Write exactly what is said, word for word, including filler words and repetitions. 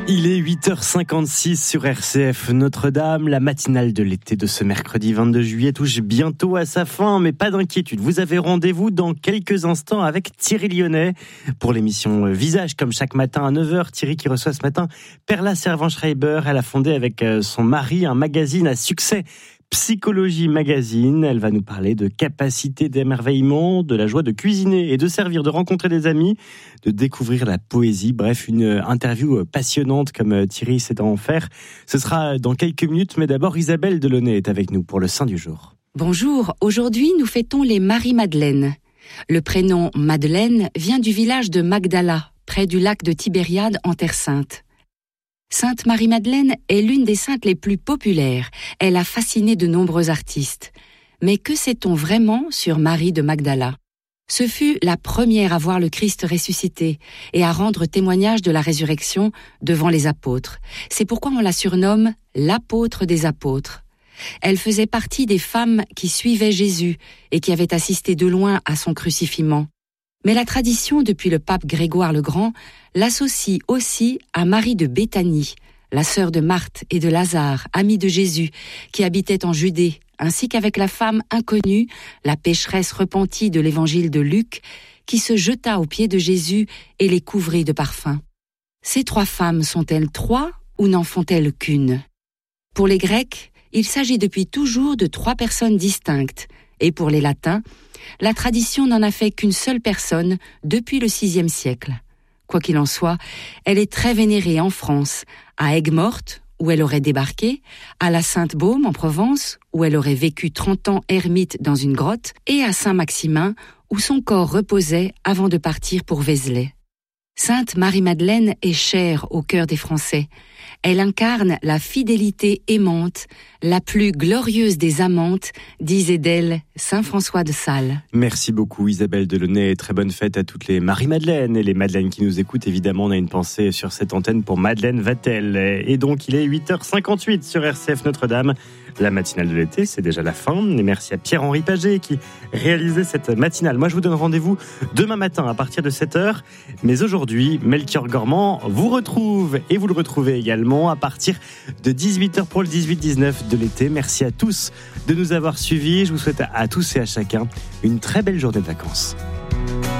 Il est huit heures cinquante-six sur R C F Notre-Dame. La matinale de l'été de ce mercredi vingt-deux juillet touche bientôt à sa fin, mais pas d'inquiétude. Vous avez rendez-vous dans quelques instants avec Thierry Lyonnais pour l'émission Visage, comme chaque matin à neuf heures. Thierry qui reçoit ce matin Perla Servan-Schreiber. Elle a fondé avec son mari un magazine à succès, Psychologie Magazine. Elle va nous parler de capacité d'émerveillement, de la joie de cuisiner et de servir, de rencontrer des amis, de découvrir la poésie. Bref, une interview passionnante comme Thierry sait en faire. Ce sera dans quelques minutes, mais d'abord Isabelle Delaunay est avec nous pour le Saint du jour. Bonjour, aujourd'hui nous fêtons les Marie-Madeleine. Le prénom Madeleine vient du village de Magdala, près du lac de Tibériade en Terre Sainte. Sainte Marie-Madeleine est l'une des saintes les plus populaires. Elle a fasciné de nombreux artistes. Mais que sait-on vraiment sur Marie de Magdala ? Ce fut la première à voir le Christ ressuscité et à rendre témoignage de la résurrection devant les apôtres. C'est pourquoi on la surnomme l'apôtre des apôtres. Elle faisait partie des femmes qui suivaient Jésus et qui avaient assisté de loin à son crucifiement. Mais la tradition, depuis le pape Grégoire le Grand, l'associe aussi à Marie de Béthanie, la sœur de Marthe et de Lazare, amie de Jésus, qui habitait en Judée, ainsi qu'avec la femme inconnue, la pécheresse repentie de l'évangile de Luc, qui se jeta aux pieds de Jésus et les couvrit de parfums. Ces trois femmes sont-elles trois ou n'en font-elles qu'une ? Pour les Grecs, il s'agit depuis toujours de trois personnes distinctes, et pour les Latins, la tradition n'en a fait qu'une seule personne depuis le sixième siècle. Quoi qu'il en soit, elle est très vénérée en France, à Aigues-Mortes, où elle aurait débarqué, à la Sainte-Baume en Provence, où elle aurait vécu trente ans ermite dans une grotte, et à Saint-Maximin, où son corps reposait avant de partir pour Vézelay. Sainte Marie-Madeleine est chère au cœur des Français. Elle incarne la fidélité aimante, la plus glorieuse des amantes, disait d'elle saint François de Sales. Merci beaucoup Isabelle Delaunay, très bonne fête à toutes les Marie-Madeleine et les Madeleines qui nous écoutent. Évidemment, on a une pensée sur cette antenne pour Madeleine Vatel. Et donc, il est huit heures cinquante-huit sur R C F Notre-Dame. La matinale de l'été, c'est déjà la fin. Et merci à Pierre-Henri Paget qui réalisait cette matinale. Moi, je vous donne rendez-vous demain matin à partir de sept heures. Mais aujourd'hui, Melchior Gormand vous retrouve et vous le retrouvez également à partir de dix-huit heures pour le dix-huit dix-neuf de l'été. Merci à tous de nous avoir suivis. Je vous souhaite à tous et à chacun une très belle journée de vacances.